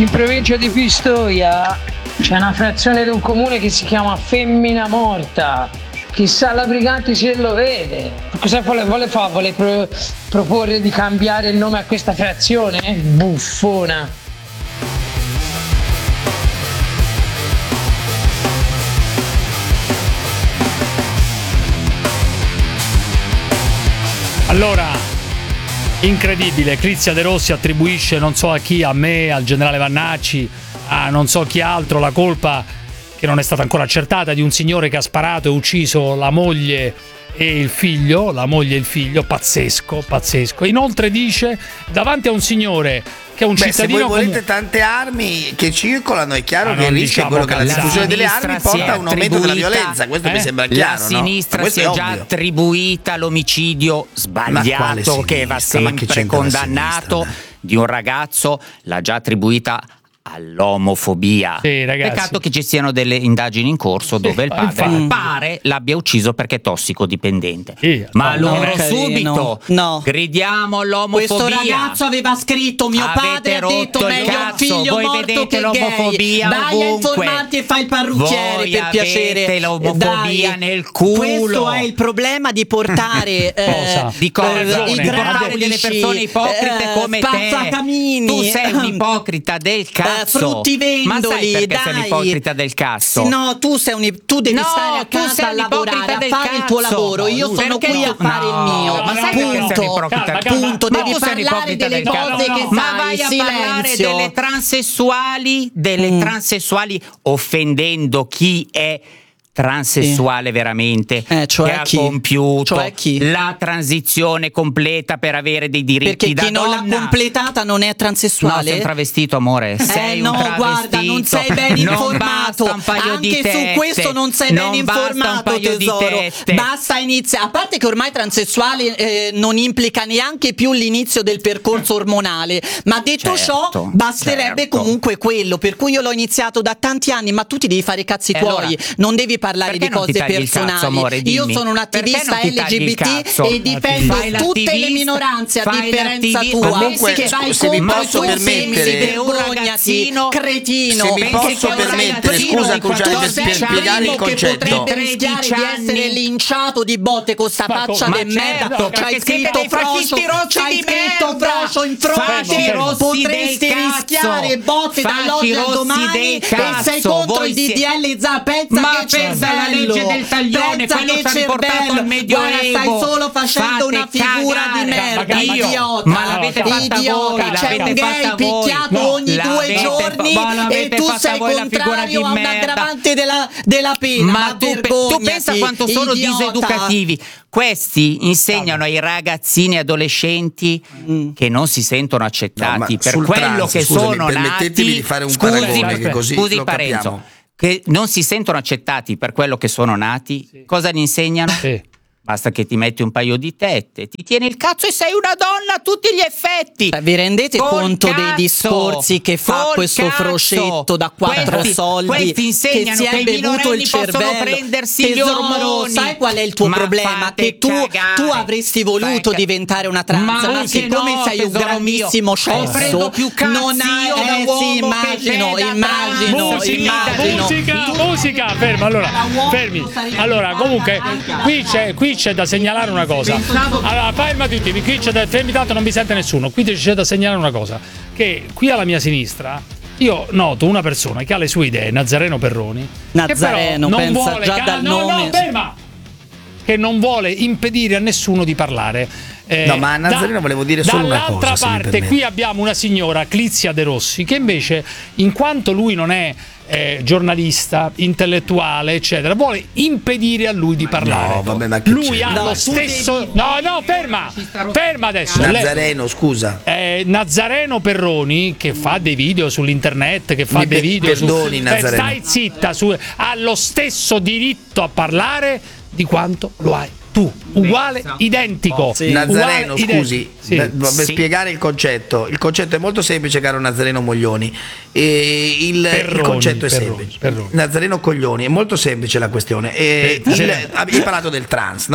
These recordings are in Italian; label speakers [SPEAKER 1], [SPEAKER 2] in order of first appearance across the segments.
[SPEAKER 1] In provincia di Pistoia c'è una frazione di un comune che si chiama Femmina Morta. Chissà la Briganti se lo vede. Cosa vuole fare? Vuole proporre di cambiare il nome a questa frazione? Buffona.
[SPEAKER 2] Allora, incredibile, Crizia De Rossi attribuisce non so a chi, a me, al generale Vannacci, a non so chi altro, la colpa che non è stata ancora accertata di un signore che ha sparato e ucciso la moglie e il figlio, pazzesco. Inoltre dice, davanti a un signore che è un cittadino...
[SPEAKER 3] Se voi volete tante armi che circolano, è chiaro che il rischio è quello che la diffusione delle armi porta a un aumento della violenza, questo mi sembra chiaro.
[SPEAKER 4] La sinistra si è già attribuita l'omicidio sbagliato che va sempre condannato di un ragazzo, l'ha già attribuita all'omofobia.
[SPEAKER 2] Sì,
[SPEAKER 4] peccato che ci siano delle indagini in corso dove il padre pare l'abbia ucciso perché è tossicodipendente. Ma loro subito gridiamo all'omofobia.
[SPEAKER 5] Questo ragazzo aveva scritto: mio padre ha detto meglio un figlio
[SPEAKER 4] voi
[SPEAKER 5] morto
[SPEAKER 4] vedete
[SPEAKER 5] che
[SPEAKER 4] l'omofobia
[SPEAKER 5] gay. Vai a informarti e fai il parrucchiere,
[SPEAKER 4] voi
[SPEAKER 5] per piacere.
[SPEAKER 4] Avete l'omofobia nel culo.
[SPEAKER 5] Questo è il problema di portare
[SPEAKER 4] di portare delle persone ipocrite come te. Tu sei un ipocrita del cazzo.
[SPEAKER 5] Fruttivendoli,
[SPEAKER 4] ma sai perché sei un ipocrita del cazzo?
[SPEAKER 5] No, tu devi stare a casa a lavorare, a fare il tuo lavoro. Io sono qui a fare il mio.
[SPEAKER 4] Ma sai perché sei un ipocrita?
[SPEAKER 5] Punto. Devi parlare delle cose che sai.
[SPEAKER 4] Ma vai a parlare delle transessuali offendendo chi è transessuale veramente,
[SPEAKER 5] cioè
[SPEAKER 4] che ha compiuto la transizione completa per avere dei diritti
[SPEAKER 5] perché
[SPEAKER 4] da
[SPEAKER 5] chi non
[SPEAKER 4] donna.
[SPEAKER 5] l'ha completata non è transessuale.
[SPEAKER 4] No, sei un travestito, amore. Sei un travestito.
[SPEAKER 5] Guarda, non sei ben informato.
[SPEAKER 4] Un paio
[SPEAKER 5] anche
[SPEAKER 4] di tette.
[SPEAKER 5] Su questo non sei ben informato, tesoro. Basta iniziare. A parte che ormai transessuale non implica neanche più l'inizio del percorso ormonale, ma detto ciò basterebbe comunque quello, per cui io l'ho iniziato da tanti anni. Ma tu ti devi fare i cazzi tuoi,
[SPEAKER 4] allora,
[SPEAKER 5] non devi parlare di cose personali.
[SPEAKER 4] Cazzo, amore,
[SPEAKER 5] io sono un attivista LGBT e difendo tutte le minoranze, a differenza tua.
[SPEAKER 3] Comunque,
[SPEAKER 5] che vai
[SPEAKER 3] se mi
[SPEAKER 5] contro
[SPEAKER 3] posso
[SPEAKER 5] i tuoi
[SPEAKER 3] permettere,
[SPEAKER 5] vergognati, cretino.
[SPEAKER 3] Se mi posso permettere, scusa Cruciani, per spiegare il concetto.
[SPEAKER 5] Potrebbe rischiare di essere linciato di botte con sta faccia di merda. C'hai scritto Froscio in fronte. Potresti rischiare botte dall'oggi al domani e sei contro il DDL Zan. Pensa che c'è
[SPEAKER 4] la legge del taglione, quello ci ha riportato al Medioevo.
[SPEAKER 5] Stai solo facendo una figura di merda, idiota.
[SPEAKER 4] Ma l'avete fatta voi,
[SPEAKER 5] c'è un gay picchiato ogni 2 giorni e tu sei contrario a un aggravante della pena.
[SPEAKER 4] Ma tu pensa quanto sono diseducativi. Questi insegnano ai ragazzini e adolescenti che non si sentono accettati per quello che sono nati.
[SPEAKER 3] Permettetemi di fare un paragone che così lo capiamo.
[SPEAKER 4] Che non si sentono accettati per quello che sono nati, cosa gli insegnano? Basta che ti metti un paio di tette, ti tieni il cazzo e sei una donna a tutti gli effetti.
[SPEAKER 5] Vi rendete conto dei discorsi che fa questo Froscetto da 4 soldi?
[SPEAKER 4] Questi insegnano che i minorenni possono prendersi gli ormoni.
[SPEAKER 5] Sai qual è il tuo problema? Che tu avresti voluto diventare una trans, ma siccome sei un grandissimo cesso,
[SPEAKER 4] ho preso più cazzi
[SPEAKER 5] non hai immagino.
[SPEAKER 2] Musica, ferma, fermi. Allora, comunque qui c'è da segnalare una cosa. Allora, ferma tutti, qui fermi, tanto non mi sente nessuno. Qui c'è da segnalare una cosa, che qui alla mia sinistra io noto una persona che ha le sue idee, Nazareno Perroni,
[SPEAKER 5] Nazareno,
[SPEAKER 2] che però non
[SPEAKER 5] pensa
[SPEAKER 2] vuole
[SPEAKER 5] già dal nome.
[SPEAKER 2] Ferma! Che non vuole impedire a nessuno di parlare.
[SPEAKER 3] No, ma a Nazareno volevo dire solo una cosa.
[SPEAKER 2] Dall'altra parte qui abbiamo una signora, Crizia De Rossi, che invece, in quanto lui non è giornalista, intellettuale, eccetera, vuole impedire a lui di parlare.
[SPEAKER 3] No, vabbè, ma che
[SPEAKER 2] lui ha lo stesso. Ferma adesso.
[SPEAKER 3] Nazareno, scusa.
[SPEAKER 2] Nazareno Perroni, che fa dei video sull'internet, che fa dei video
[SPEAKER 3] Nazareno.
[SPEAKER 2] Stai zitta, ha lo stesso diritto a parlare di quanto lo hai tu, uguale, identico.
[SPEAKER 3] Nazareno, scusi, per
[SPEAKER 2] Sì.
[SPEAKER 3] spiegare il concetto è molto semplice, caro Nazareno Moglioni. Il concetto è semplice. Nazareno Coglioni, è molto semplice la questione. Hai parlato del trans, no?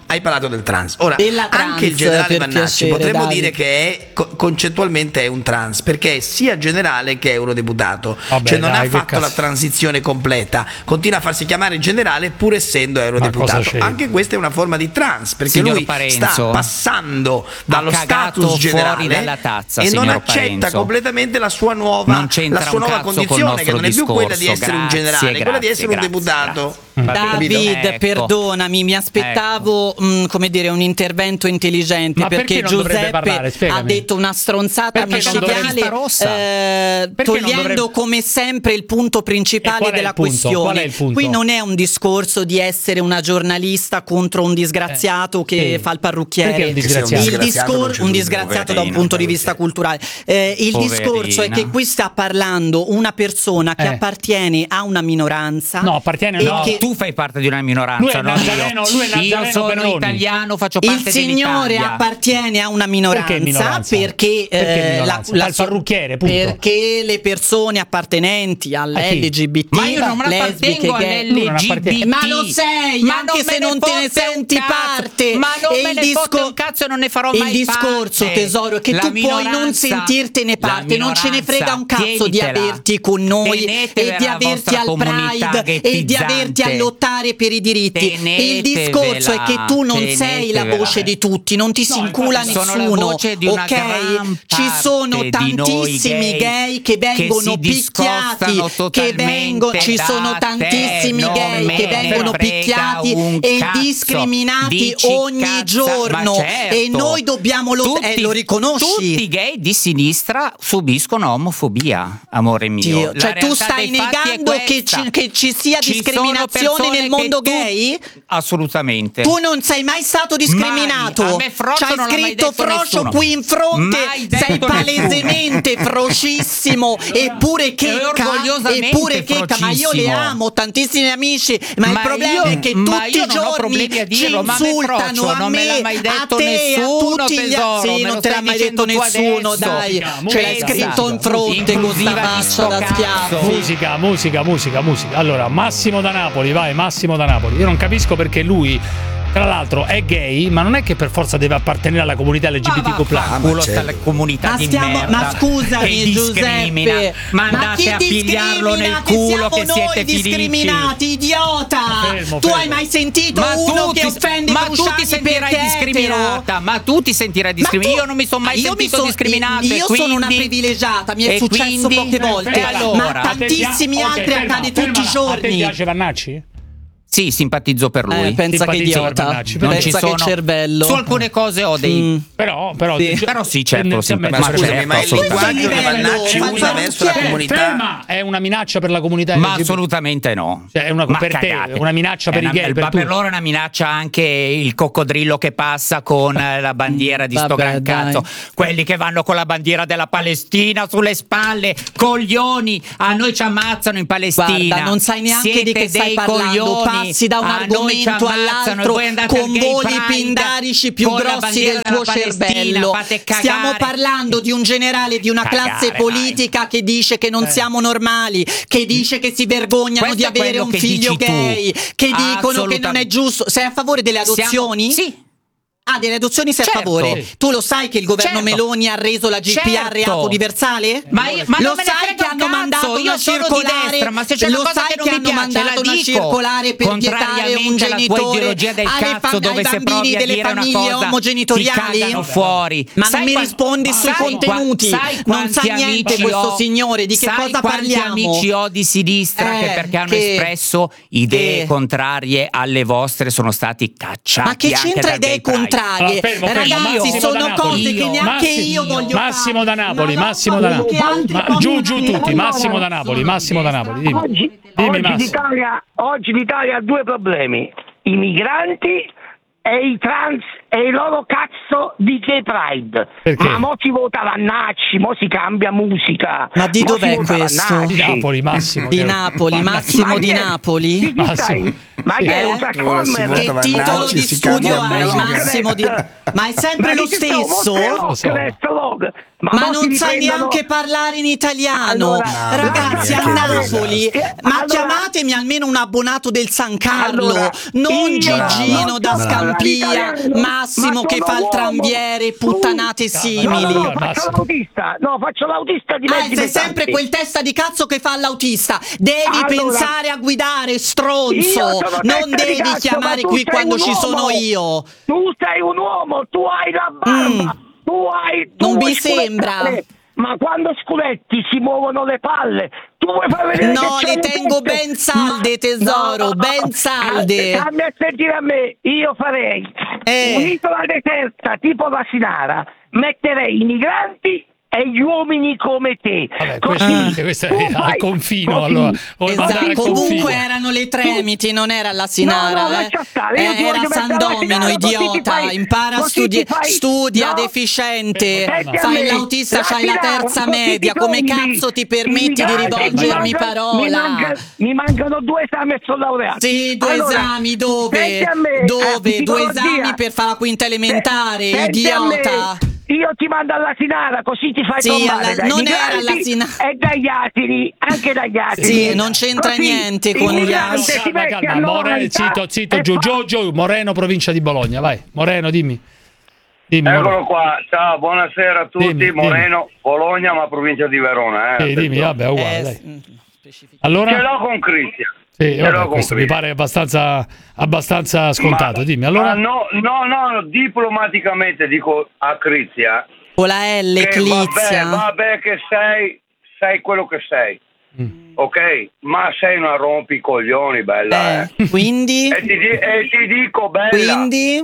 [SPEAKER 3] hai parlato del trans. Ora,
[SPEAKER 5] Della trans,
[SPEAKER 3] anche il generale
[SPEAKER 5] per
[SPEAKER 3] Vannacci
[SPEAKER 5] piacere,
[SPEAKER 3] potremmo
[SPEAKER 5] Davide.
[SPEAKER 3] dire che concettualmente è un trans, perché è sia generale che eurodeputato.
[SPEAKER 2] Vabbè,
[SPEAKER 3] cioè non
[SPEAKER 2] dai,
[SPEAKER 3] ha
[SPEAKER 2] che
[SPEAKER 3] fatto
[SPEAKER 2] cazzo.
[SPEAKER 3] la transizione completa, continua a farsi chiamare generale pur essendo eurodeputato.
[SPEAKER 2] c'è?
[SPEAKER 3] Anche questa è una forma di trans, perché
[SPEAKER 4] Signor
[SPEAKER 3] lui
[SPEAKER 4] Parenzo
[SPEAKER 3] sta passando dallo
[SPEAKER 4] cagato
[SPEAKER 3] status generale
[SPEAKER 4] fuori dalla tazza,
[SPEAKER 3] e non
[SPEAKER 4] signor
[SPEAKER 3] accetta
[SPEAKER 4] Parenzo.
[SPEAKER 3] completamente la sua nuova,
[SPEAKER 4] Non c'entra
[SPEAKER 3] la sua
[SPEAKER 4] un
[SPEAKER 3] nuova
[SPEAKER 4] cazzo col
[SPEAKER 3] condizione, che non è più
[SPEAKER 4] nostro
[SPEAKER 3] quella di essere un
[SPEAKER 4] discorso.
[SPEAKER 3] generale, è quella di essere un
[SPEAKER 4] Grazie,
[SPEAKER 3] deputato.
[SPEAKER 5] David,
[SPEAKER 4] Ecco.
[SPEAKER 5] perdonami, mi aspettavo come dire un intervento intelligente,
[SPEAKER 2] Ma perché
[SPEAKER 5] perché
[SPEAKER 2] non dovrebbe
[SPEAKER 5] Giuseppe
[SPEAKER 2] parlare? Spiegami.
[SPEAKER 5] ha detto una stronzata
[SPEAKER 2] Perché non dovrebbe-
[SPEAKER 5] micidiale,
[SPEAKER 2] Perché non
[SPEAKER 5] togliendo
[SPEAKER 2] dovrebbe-
[SPEAKER 5] come sempre il punto
[SPEAKER 2] E
[SPEAKER 5] principale
[SPEAKER 2] qual è
[SPEAKER 5] della
[SPEAKER 2] il punto? Qual è
[SPEAKER 5] questione.
[SPEAKER 2] il punto?
[SPEAKER 5] Qui non è un discorso di essere una giornalista contro un disgraziato che
[SPEAKER 2] sì.
[SPEAKER 5] fa il parrucchiere.
[SPEAKER 2] Perché un disgraziato?
[SPEAKER 5] Il
[SPEAKER 3] Disgraziato non c'è
[SPEAKER 5] un
[SPEAKER 3] dubbio,
[SPEAKER 5] disgraziato da un
[SPEAKER 4] poverina,
[SPEAKER 5] punto di vista culturale. Il
[SPEAKER 4] Poverina.
[SPEAKER 5] discorso è che qui sta parlando una persona che appartiene a una minoranza.
[SPEAKER 2] No, appartiene
[SPEAKER 5] e
[SPEAKER 2] no.
[SPEAKER 5] che
[SPEAKER 4] Tu fai parte di una minoranza,
[SPEAKER 2] Lui è
[SPEAKER 4] non
[SPEAKER 2] Nazareno,
[SPEAKER 4] io.
[SPEAKER 2] lui è Nazareno
[SPEAKER 4] Io sono
[SPEAKER 2] Perroni.
[SPEAKER 4] italiano, faccio parte
[SPEAKER 5] il signore
[SPEAKER 4] dell'Italia.
[SPEAKER 5] appartiene a una minoranza
[SPEAKER 2] Perché minoranza?
[SPEAKER 5] perché,
[SPEAKER 2] Perché minoranza? Fa il parrucchiere, punto.
[SPEAKER 5] perché le persone appartenenti all'LGBT,
[SPEAKER 4] Ma io non
[SPEAKER 5] lesbiche,
[SPEAKER 4] appartengo
[SPEAKER 5] gay,
[SPEAKER 2] Lui non appartiene.
[SPEAKER 4] all'LGBT.
[SPEAKER 5] ma lo sei,
[SPEAKER 4] Ma
[SPEAKER 5] anche se non te ne
[SPEAKER 4] fotte un
[SPEAKER 5] senti
[SPEAKER 4] cazzo.
[SPEAKER 5] parte.
[SPEAKER 4] Ma non
[SPEAKER 5] E
[SPEAKER 4] me
[SPEAKER 5] il
[SPEAKER 4] ne fotte
[SPEAKER 5] disco-
[SPEAKER 4] un cazzo e non ne farò
[SPEAKER 5] il
[SPEAKER 4] mai
[SPEAKER 5] discorso,
[SPEAKER 4] parte.
[SPEAKER 5] tesoro, è che
[SPEAKER 4] La
[SPEAKER 5] tu puoi non
[SPEAKER 4] minoranza-
[SPEAKER 5] sentirtene
[SPEAKER 4] la
[SPEAKER 5] parte, non ce ne frega un cazzo di
[SPEAKER 4] tenitela.
[SPEAKER 5] averti con noi
[SPEAKER 4] Tenetevela
[SPEAKER 5] e di
[SPEAKER 4] la
[SPEAKER 5] averti
[SPEAKER 4] vostra
[SPEAKER 5] al
[SPEAKER 4] comunità
[SPEAKER 5] Pride e di averti a
[SPEAKER 4] ghettizzante.
[SPEAKER 5] lottare per i diritti. Il discorso è che tu non sei la
[SPEAKER 4] tenetevela.
[SPEAKER 5] voce di tutti, non ti si incula
[SPEAKER 4] infatti sono
[SPEAKER 5] nessuno,
[SPEAKER 4] la voce di una
[SPEAKER 5] ok?
[SPEAKER 4] gran
[SPEAKER 5] Ci sono
[SPEAKER 4] parte di noi
[SPEAKER 5] tantissimi gay che vengono
[SPEAKER 4] si
[SPEAKER 5] picchiati,
[SPEAKER 4] discostano
[SPEAKER 5] che vengono,
[SPEAKER 4] totalmente
[SPEAKER 5] ci
[SPEAKER 4] da
[SPEAKER 5] sono
[SPEAKER 4] te,
[SPEAKER 5] tantissimi
[SPEAKER 4] non
[SPEAKER 5] gay
[SPEAKER 4] me
[SPEAKER 5] che
[SPEAKER 4] ne
[SPEAKER 5] vengono
[SPEAKER 4] frega
[SPEAKER 5] picchiati
[SPEAKER 4] un
[SPEAKER 5] e
[SPEAKER 4] cazzo.
[SPEAKER 5] discriminati
[SPEAKER 4] Dici
[SPEAKER 5] ogni
[SPEAKER 4] cazza-
[SPEAKER 5] giorno,
[SPEAKER 4] ma certo.
[SPEAKER 5] e noi dobbiamo lottare, lo riconosci?
[SPEAKER 4] Tutti i gay di sinistra subiscono omofobia, amore mio.
[SPEAKER 5] Dio,
[SPEAKER 4] La
[SPEAKER 5] cioè tu
[SPEAKER 4] realtà
[SPEAKER 5] stai
[SPEAKER 4] dei fatti è
[SPEAKER 5] negando che
[SPEAKER 4] questa.
[SPEAKER 5] che ci sia
[SPEAKER 4] Ci sono
[SPEAKER 5] discriminazione
[SPEAKER 4] persone
[SPEAKER 5] nel mondo
[SPEAKER 4] che tu-
[SPEAKER 5] gay?
[SPEAKER 4] Assolutamente.
[SPEAKER 5] Tu non sei mai stato discriminato.
[SPEAKER 4] Mai. A me Froscio
[SPEAKER 5] C'hai
[SPEAKER 4] non l'ha mai
[SPEAKER 5] scritto
[SPEAKER 4] detto
[SPEAKER 5] Froscio
[SPEAKER 4] nessuno.
[SPEAKER 5] qui in fronte.
[SPEAKER 4] Mai detto
[SPEAKER 5] Sei
[SPEAKER 4] nessuno.
[SPEAKER 5] palesemente froscissimo. Eppure checca.
[SPEAKER 4] orgogliosamente
[SPEAKER 5] Eppure checca. Ma io li
[SPEAKER 4] froscissimo.
[SPEAKER 5] amo, ho tantissimi amici. Ma il problema è che
[SPEAKER 4] ma
[SPEAKER 5] tutti
[SPEAKER 4] io
[SPEAKER 5] i
[SPEAKER 4] non ho
[SPEAKER 5] giorni
[SPEAKER 4] problemi a
[SPEAKER 5] ci
[SPEAKER 4] dirlo, ma a me
[SPEAKER 5] insultano
[SPEAKER 4] Froscio
[SPEAKER 5] a
[SPEAKER 4] non me l'ha
[SPEAKER 5] me,
[SPEAKER 4] mai
[SPEAKER 5] a
[SPEAKER 4] detto
[SPEAKER 5] te,
[SPEAKER 4] nessuno,
[SPEAKER 5] a tutti gli
[SPEAKER 4] tesoro,
[SPEAKER 5] Sì,
[SPEAKER 4] me
[SPEAKER 5] non
[SPEAKER 4] lo
[SPEAKER 5] te l'ha
[SPEAKER 4] stai
[SPEAKER 5] mai detto
[SPEAKER 4] dicendo tu
[SPEAKER 5] nessuno,
[SPEAKER 4] adesso.
[SPEAKER 5] dai.
[SPEAKER 2] Musica,
[SPEAKER 5] Ce l'hai
[SPEAKER 2] musica,
[SPEAKER 5] scritto in fronte con sta
[SPEAKER 4] inclusiva di
[SPEAKER 5] faccia
[SPEAKER 4] sto
[SPEAKER 5] da
[SPEAKER 4] cazzo.
[SPEAKER 5] schiaffo.
[SPEAKER 2] Musica. Allora, Massimo da Napoli, vai, Massimo da Napoli. Io non capisco perché lui, tra l'altro, è gay, ma non è che per forza deve appartenere alla comunità LGBTQ+.
[SPEAKER 4] Culo sta la comunità di merda.
[SPEAKER 5] Ma scusami,
[SPEAKER 4] che discrimina.
[SPEAKER 5] Giuseppe,
[SPEAKER 4] Ma
[SPEAKER 5] ma
[SPEAKER 4] andate
[SPEAKER 5] chi
[SPEAKER 4] a pigliarlo nel
[SPEAKER 5] discrimina?
[SPEAKER 4] culo
[SPEAKER 5] Siamo
[SPEAKER 4] che siete
[SPEAKER 5] noi discriminati, idiota!
[SPEAKER 2] Fermo,
[SPEAKER 5] Tu
[SPEAKER 2] fermo.
[SPEAKER 5] hai mai sentito
[SPEAKER 4] Ma
[SPEAKER 5] uno
[SPEAKER 4] tu
[SPEAKER 5] che
[SPEAKER 4] ti-
[SPEAKER 5] offende
[SPEAKER 4] ma tu
[SPEAKER 5] Cruciani
[SPEAKER 4] ti sentirai
[SPEAKER 5] perché è
[SPEAKER 4] discriminata,
[SPEAKER 5] etero?
[SPEAKER 4] ma tu ti sentirai discriminata.
[SPEAKER 5] Ma
[SPEAKER 4] Io non mi sono mai
[SPEAKER 5] io mi
[SPEAKER 4] sentito
[SPEAKER 5] son-
[SPEAKER 4] discriminato.
[SPEAKER 5] Io
[SPEAKER 4] e
[SPEAKER 5] sono una
[SPEAKER 4] quindi-
[SPEAKER 5] privilegiata, mi è
[SPEAKER 4] e
[SPEAKER 5] successo
[SPEAKER 4] quindi-
[SPEAKER 5] poche volte,
[SPEAKER 4] E allora?
[SPEAKER 5] ma tantissimi altri accade tutti i
[SPEAKER 2] A te
[SPEAKER 5] giorni.
[SPEAKER 2] piace Vannacci?
[SPEAKER 4] Sì, simpatizzo per lui.
[SPEAKER 5] Pensa che
[SPEAKER 2] Simpatizzo per
[SPEAKER 5] idiota,
[SPEAKER 2] Vannacci,
[SPEAKER 4] Non
[SPEAKER 2] però-
[SPEAKER 4] ci
[SPEAKER 5] pensa che
[SPEAKER 4] sono-
[SPEAKER 5] cervello.
[SPEAKER 4] Su alcune cose ho dei.
[SPEAKER 2] Però
[SPEAKER 5] Sì.
[SPEAKER 4] Però sì, certo,
[SPEAKER 2] tendenzialmente-
[SPEAKER 3] Ma
[SPEAKER 4] certo,
[SPEAKER 3] scusami, ma il
[SPEAKER 4] assolutamente.
[SPEAKER 3] linguaggio che Vannacci
[SPEAKER 5] Ma
[SPEAKER 3] usa
[SPEAKER 5] non
[SPEAKER 3] verso la
[SPEAKER 5] c'è.
[SPEAKER 3] comunità
[SPEAKER 2] Ferma, è una minaccia per la comunità
[SPEAKER 4] Ma
[SPEAKER 2] LGBT.
[SPEAKER 4] assolutamente no.
[SPEAKER 2] Cioè, è una-
[SPEAKER 4] Ma
[SPEAKER 2] per te,
[SPEAKER 4] cagate.
[SPEAKER 2] è una minaccia per
[SPEAKER 4] È
[SPEAKER 2] i gay, per
[SPEAKER 4] ma
[SPEAKER 2] tutti.
[SPEAKER 4] per loro è una minaccia anche il coccodrillo che passa con la bandiera di sto
[SPEAKER 5] Vabbè,
[SPEAKER 4] gran cazzo.
[SPEAKER 5] dai.
[SPEAKER 4] Quelli che vanno con la bandiera della Palestina sulle spalle, coglioni. A noi ci ammazzano in Palestina.
[SPEAKER 5] Guarda, non sai neanche
[SPEAKER 4] Siete
[SPEAKER 5] di che stai
[SPEAKER 4] dei
[SPEAKER 5] parlando,
[SPEAKER 4] coglioni.
[SPEAKER 5] passi da un
[SPEAKER 4] A noi ci
[SPEAKER 5] argomento
[SPEAKER 4] ammazzano
[SPEAKER 5] all'altro
[SPEAKER 4] e voi andate
[SPEAKER 5] con
[SPEAKER 4] al Gay
[SPEAKER 5] voli
[SPEAKER 4] Pride
[SPEAKER 5] pindarici più
[SPEAKER 4] con la
[SPEAKER 5] grossi
[SPEAKER 4] bandiera
[SPEAKER 5] del
[SPEAKER 4] della
[SPEAKER 5] tuo
[SPEAKER 4] Palestina,
[SPEAKER 5] cervello.
[SPEAKER 4] fate cagare.
[SPEAKER 5] Stiamo parlando di un generale di una
[SPEAKER 4] Cagare,
[SPEAKER 5] classe politica che dice che non siamo normali, che dice che si vergognano
[SPEAKER 4] Questo
[SPEAKER 5] di
[SPEAKER 4] è
[SPEAKER 5] avere
[SPEAKER 4] quello
[SPEAKER 5] un
[SPEAKER 4] che
[SPEAKER 5] figlio
[SPEAKER 4] dici tu.
[SPEAKER 5] gay, che dicono che non
[SPEAKER 4] Assolutamente.
[SPEAKER 5] è giusto. Sei a favore delle adozioni?
[SPEAKER 4] Sì.
[SPEAKER 5] Ah, delle adozioni sei
[SPEAKER 4] Certo.
[SPEAKER 5] a favore?
[SPEAKER 2] Sì.
[SPEAKER 5] Tu lo sai che il governo
[SPEAKER 4] Certo.
[SPEAKER 5] Meloni ha reso la GPA
[SPEAKER 4] Certo.
[SPEAKER 5] reato universale?
[SPEAKER 4] Ma
[SPEAKER 5] lo
[SPEAKER 4] non me ne
[SPEAKER 5] sai
[SPEAKER 4] frega
[SPEAKER 5] che
[SPEAKER 4] un
[SPEAKER 5] hanno
[SPEAKER 4] cazzo,
[SPEAKER 5] mandato
[SPEAKER 4] io
[SPEAKER 5] una
[SPEAKER 4] sono di
[SPEAKER 5] circolare?
[SPEAKER 4] destra, ma se c'è una
[SPEAKER 5] lo
[SPEAKER 4] cosa
[SPEAKER 5] sai
[SPEAKER 4] che non
[SPEAKER 5] che
[SPEAKER 4] mi
[SPEAKER 5] hanno
[SPEAKER 4] piace,
[SPEAKER 5] mandato
[SPEAKER 4] la
[SPEAKER 5] una
[SPEAKER 4] dico.
[SPEAKER 5] circolare per vietare un
[SPEAKER 4] Contrariamente alla tua
[SPEAKER 5] genitore
[SPEAKER 4] ideologia del
[SPEAKER 5] alle
[SPEAKER 4] cazzo, dove
[SPEAKER 5] ai
[SPEAKER 4] se
[SPEAKER 5] bambini
[SPEAKER 4] provi a
[SPEAKER 5] delle
[SPEAKER 4] dire una
[SPEAKER 5] famiglie
[SPEAKER 4] cosa
[SPEAKER 5] omogenitoriali?
[SPEAKER 4] ti cagano fuori.
[SPEAKER 5] Ma
[SPEAKER 4] Sai
[SPEAKER 5] non mi
[SPEAKER 4] qua-
[SPEAKER 5] rispondi sui
[SPEAKER 4] sai
[SPEAKER 5] contenuti.
[SPEAKER 4] qua- sai
[SPEAKER 5] Non
[SPEAKER 4] quanti
[SPEAKER 5] sa niente
[SPEAKER 4] amici
[SPEAKER 5] questo
[SPEAKER 4] ho?
[SPEAKER 5] signore, di che
[SPEAKER 4] Sai
[SPEAKER 5] cosa
[SPEAKER 4] quanti
[SPEAKER 5] parliamo?
[SPEAKER 4] amici ho di sinistra che perché hanno
[SPEAKER 5] che-
[SPEAKER 4] espresso idee
[SPEAKER 5] che-
[SPEAKER 4] contrarie alle vostre sono stati cacciati.
[SPEAKER 5] Ma che
[SPEAKER 4] anche
[SPEAKER 5] c'entra
[SPEAKER 4] dal
[SPEAKER 5] idee
[SPEAKER 4] Gay Pride.
[SPEAKER 5] contrarie?
[SPEAKER 2] Allora, fermo,
[SPEAKER 5] Ragazzi,
[SPEAKER 2] Massimo
[SPEAKER 5] sono
[SPEAKER 2] da Napoli.
[SPEAKER 5] cose che neanche io voglio
[SPEAKER 2] Massimo da
[SPEAKER 5] fare.
[SPEAKER 2] Napoli,
[SPEAKER 5] Non ho
[SPEAKER 2] Massimo da Napoli.
[SPEAKER 5] che altri
[SPEAKER 2] Giù
[SPEAKER 5] comunisti.
[SPEAKER 2] tutti, Massimo da Napoli, Massimo da Napoli. Dimmi,
[SPEAKER 6] Oggi
[SPEAKER 2] Massimo.
[SPEAKER 6] l'Italia ha due problemi: i migranti e i trans e il loro cazzo di Gay Pride.
[SPEAKER 2] Perché?
[SPEAKER 6] Ma mo si vota Vannacci, mo si cambia musica.
[SPEAKER 5] Ma di
[SPEAKER 6] mo si
[SPEAKER 5] dov'è
[SPEAKER 6] vota
[SPEAKER 5] questo?
[SPEAKER 6] Vannacci.
[SPEAKER 2] Di Napoli, Massimo.
[SPEAKER 5] Di Napoli, Massimo di Napoli?
[SPEAKER 6] Di chi
[SPEAKER 2] Massimo.
[SPEAKER 6] stai? Ma che è un
[SPEAKER 3] Ora si
[SPEAKER 6] trasformer?
[SPEAKER 3] vota
[SPEAKER 5] Che
[SPEAKER 3] Vannacci,
[SPEAKER 5] titolo di
[SPEAKER 3] si
[SPEAKER 5] studio
[SPEAKER 3] cambia
[SPEAKER 5] hai,
[SPEAKER 3] musica.
[SPEAKER 5] Massimo di... Ma è sempre lo stesso?
[SPEAKER 2] Lo so.
[SPEAKER 5] Ma non sai neanche parlare in italiano.
[SPEAKER 6] Allora,
[SPEAKER 5] ragazzi, a Napoli, ma chiamatemi almeno un abbonato del San Carlo, non Gigino da Scampia, Massimo che fa il tranviere, puttanate simili.
[SPEAKER 6] No, faccio l'autista di mezzi
[SPEAKER 5] sei sempre quel testa di cazzo che fa l'autista. Devi pensare a guidare, stronzo. Non devi chiamare qui quando ci sono io.
[SPEAKER 6] Tu sei un uomo, tu hai la barba.
[SPEAKER 5] Non mi sembra.
[SPEAKER 6] Ma quando sculetti si muovono le palle, tu vuoi far vedere
[SPEAKER 5] no, le tengo ben salde, tesoro, ben salde.
[SPEAKER 6] Dammi a sentire a me, io farei un'isola deserta tipo la Sinara, metterei i migranti e gli uomini come te.
[SPEAKER 2] Vabbè, questo è al confino. Allora,
[SPEAKER 5] comunque erano le Tremiti, non era la Sinara. Era San Domino, idiota. Impara, studia deficiente. Fai l'autista, c'hai la terza media. Come cazzo ti permetti di rivolgermi parola?
[SPEAKER 6] Mi mancano 2 esami e sono laureato.
[SPEAKER 5] Sì, 2 esami, dove? 2 esami per fare la quinta elementare, idiota.
[SPEAKER 6] Io ti mando alla Sinara, così ti fai trovare
[SPEAKER 5] non era alla Sinara.
[SPEAKER 6] E dagli atiri, anche dagli atiri.
[SPEAKER 5] Sì, non c'entra niente con gli altri.
[SPEAKER 2] Zitto, giù, Moreno, provincia di Bologna, vai. Moreno, dimmi.
[SPEAKER 7] Eccolo qua, ciao, buonasera a tutti. Moreno, Bologna, ma provincia di Verona.
[SPEAKER 2] Dimmi, vabbè, uguale, dai. Allora?
[SPEAKER 7] Ce l'ho con Cristian.
[SPEAKER 2] Sì, vabbè, questo mi pare abbastanza scontato. Dimmi, allora.
[SPEAKER 7] No, diplomaticamente dico a Crizia.
[SPEAKER 5] Con la L, Clizia.
[SPEAKER 7] Vabbè che sei quello che sei. Ok? Ma sei una rompicoglioni, bella.
[SPEAKER 5] Quindi?
[SPEAKER 7] E ti dico, bella.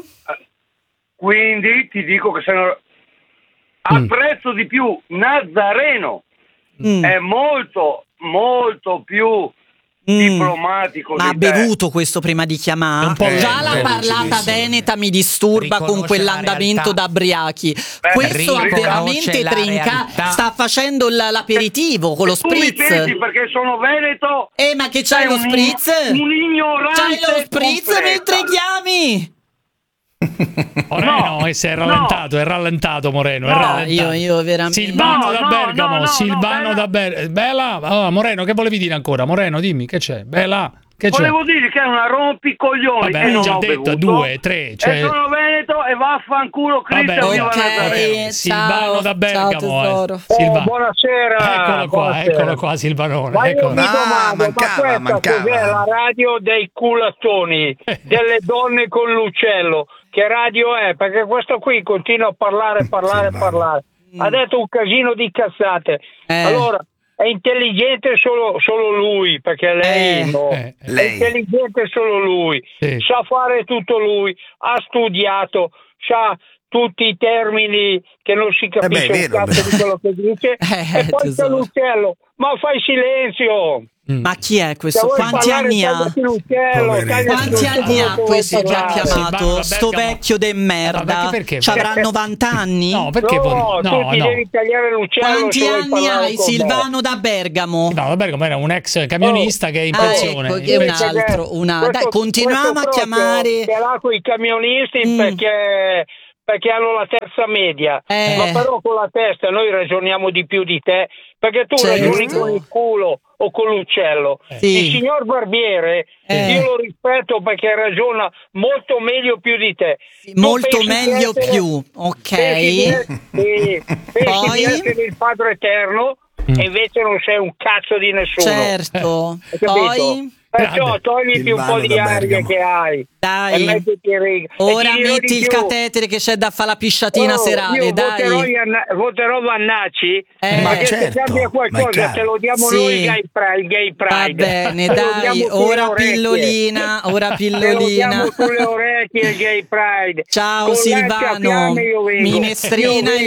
[SPEAKER 7] Quindi ti dico che sei apprezzo di più Nazareno. È molto, molto più diplomatico.
[SPEAKER 5] Ma ha bevuto questo prima di chiamare? Già la parlata veneta mi disturba con quell'andamento da briachi. Questo ha veramente trincato. Sta facendo l'aperitivo con lo spritz.
[SPEAKER 7] Tu mi pensi perché sono veneto?
[SPEAKER 5] Ma che c'hai lo spritz?
[SPEAKER 7] Un ignorante.
[SPEAKER 5] C'hai lo spritz mentre chiami?
[SPEAKER 2] Moreno, è rallentato Moreno.
[SPEAKER 5] Io veramente.
[SPEAKER 2] Silvano da Bergamo. Bella. Moreno, che volevi dire ancora? Moreno, dimmi, che c'è? Bella.
[SPEAKER 7] Volevo dire che è una rompicoglioni.
[SPEAKER 2] Vabbè, hai già detto 2, 3.
[SPEAKER 7] Cioè... sono veneto e vaffanculo Cristian.
[SPEAKER 2] Silvano da Bergamo.
[SPEAKER 6] Buonasera.
[SPEAKER 2] Eccolo qua, Silvanone.
[SPEAKER 6] Mancava. Cos'è la radio dei culattoni, delle donne con l'uccello? Che radio è? Perché questo qui continua a parlare. Ha detto un casino di cazzate. Allora, è intelligente solo lui, perché lei no. È intelligente solo lui. Sa fare tutto lui, ha studiato, sa tutti i termini che non si capisce un cazzo di quello che dice. E poi c'è l'uccello. Ma fai silenzio!
[SPEAKER 5] Ma chi è questo? Quanti anni ha? Quanti anni ha questo che ha chiamato? Sto vecchio de merda. Ci avrà 90 anni?
[SPEAKER 2] No, perché?
[SPEAKER 6] No, ti devi tagliare l'uccello.
[SPEAKER 5] Quanti anni hai, Silvano da Bergamo?
[SPEAKER 2] No, da Bergamo era un ex camionista che è in pensione.
[SPEAKER 5] Ecco, che è un altro. Dai, continuiamo a chiamare.
[SPEAKER 6] Ce l'ha con i camionisti perché hanno la terza media, ma però con la testa noi ragioniamo di più di te, perché tu ragioni con il culo o con l'uccello. Il signor Barbiere io lo rispetto perché ragiona molto meglio più di te.
[SPEAKER 5] Molto meglio più, ok.
[SPEAKER 6] Pensi di essere il Padre Eterno e invece non sei un cazzo di nessuno.
[SPEAKER 5] Certo. Poi
[SPEAKER 6] perciò togliti un po' di aria che hai.
[SPEAKER 5] Dai.
[SPEAKER 6] E mettiti in riga.
[SPEAKER 5] Ora metti il catetere che c'è da fare la pisciatina serale.
[SPEAKER 6] Io
[SPEAKER 5] dai.
[SPEAKER 6] voterò Vannacci. Ma se cambia qualcosa te lo diamo noi il Gay Pride.
[SPEAKER 5] Va bene, dai. Ora pillolina.
[SPEAKER 6] Te lo diamo sulle orecchie il Gay Pride.
[SPEAKER 5] Ciao Silvano. Minestrina in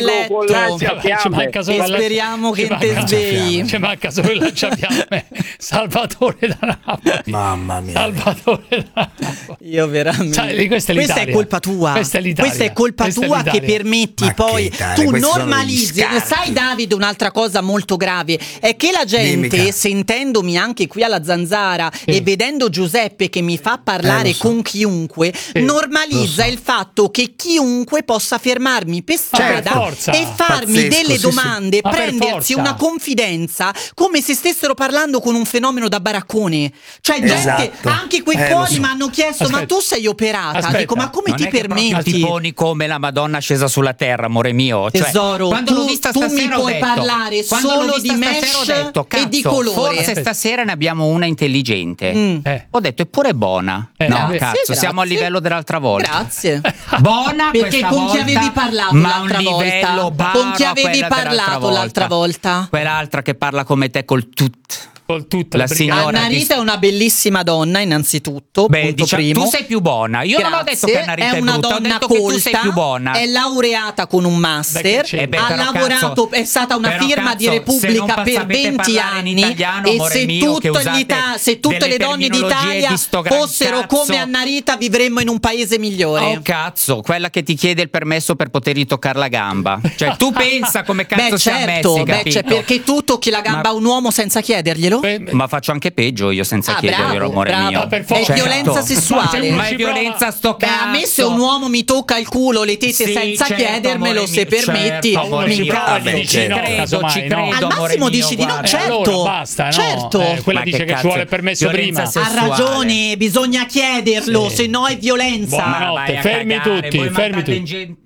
[SPEAKER 5] letto. E speriamo che te svegli.
[SPEAKER 2] Ci manca solo il lanciafiamme. Salvatore da Napoli.
[SPEAKER 3] Mamma mia.
[SPEAKER 2] Salvatore
[SPEAKER 5] Io veramente.
[SPEAKER 2] Sai, questa
[SPEAKER 5] è colpa tua.
[SPEAKER 2] Questa è
[SPEAKER 5] colpa tua che permetti poi tu normalizzi. Sai Davide, un'altra cosa molto grave è che la gente, sentendomi anche qui alla Zanzara e vedendo Giuseppe che mi fa parlare con chiunque, normalizza il fatto che chiunque possa fermarmi per strada e farmi delle domande, prendersi una confidenza come se stessero parlando con un fenomeno da baraccone. Cioè gente, anche quei fuori mi hanno chiesto ma tu sei operata? Dico ma come ti permetti?
[SPEAKER 4] Ti poni come la Madonna scesa sulla terra, amore mio. Cioè,
[SPEAKER 5] tesoro, tu mi puoi parlare solo di mesh e di colore.
[SPEAKER 4] Forse stasera ne abbiamo una intelligente. Ho detto eppure buona. No, cazzo, siamo al livello dell'altra volta.
[SPEAKER 5] Grazie.
[SPEAKER 4] Buona
[SPEAKER 5] perché con chi avevi parlato l'altra volta? Con chi avevi parlato l'altra volta?
[SPEAKER 4] Quell'altra che parla come te col tut.
[SPEAKER 2] La
[SPEAKER 4] signora
[SPEAKER 5] Annarita è una bellissima donna, innanzitutto.
[SPEAKER 4] Beh, primo. Tu sei più buona. Io non ho detto che Annarita è
[SPEAKER 5] una
[SPEAKER 4] brutta,
[SPEAKER 5] donna
[SPEAKER 4] ho detto
[SPEAKER 5] colta,
[SPEAKER 4] che tu sei più buona.
[SPEAKER 5] È laureata con un master, ha lavorato, è stata una firma di Repubblica per 20 anni. E se tutte le donne d'Italia fossero come Annarita, vivremmo in un paese migliore.
[SPEAKER 4] Oh cazzo, quella che ti chiede il permesso per potergli toccare la gamba. Cioè tu pensa come cazzo siamo messi, capito?
[SPEAKER 5] Perché tu tocchi la gamba a un uomo senza chiederglielo?
[SPEAKER 4] Ma faccio anche peggio io senza chiederglielo, amore mio.
[SPEAKER 5] È violenza sessuale.
[SPEAKER 4] Ma è violenza sto cazzo.
[SPEAKER 5] A me se un uomo mi tocca il culo, le tette senza chiedermelo, se permetti,
[SPEAKER 4] mi credo.
[SPEAKER 5] Al massimo dici di no, certo.
[SPEAKER 2] Basta,
[SPEAKER 5] certo.
[SPEAKER 2] Quella dice che ci vuole il permesso prima.
[SPEAKER 5] Ha ragione, bisogna chiederlo, se no è violenza.
[SPEAKER 2] Buonanotte, fermi tutti.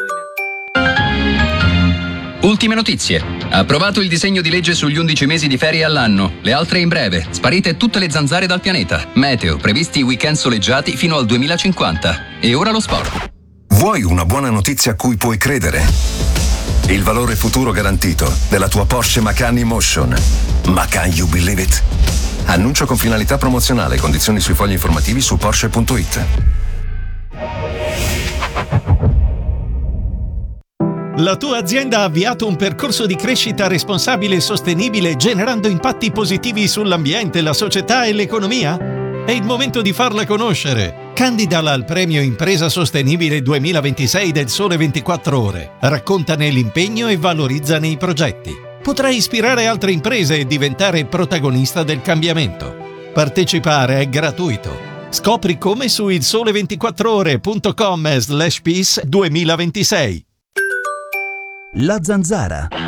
[SPEAKER 8] Ultime notizie. Approvato il disegno di legge sugli 11 mesi di ferie all'anno. Le altre in breve. Sparite tutte le zanzare dal pianeta. Meteo. Previsti weekend soleggiati fino al 2050. E ora lo sport.
[SPEAKER 9] Vuoi una buona notizia a cui puoi credere? Il valore futuro garantito della tua Porsche Macan E-Motion. Ma can you believe it? Annuncio con finalità promozionale. Condizioni sui fogli informativi su Porsche.it.
[SPEAKER 10] La tua azienda ha avviato un percorso di crescita responsabile e sostenibile generando impatti positivi sull'ambiente, la società e l'economia? È il momento di farla conoscere. Candidala al premio Impresa Sostenibile 2026 del Sole 24 Ore. Raccontane l'impegno e valorizzane i progetti. Potrai ispirare altre imprese e diventare protagonista del cambiamento. Partecipare è gratuito. Scopri come su ilsole24ore.com/peace 2026.
[SPEAKER 11] La Zanzara.